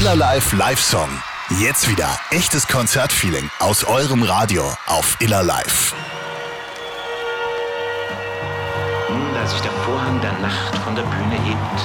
Iller Live Live-Song. Jetzt wieder echtes Konzertfeeling aus eurem Radio auf Iller Live. Da sich der Vorhang der Nacht von der Bühne hebt,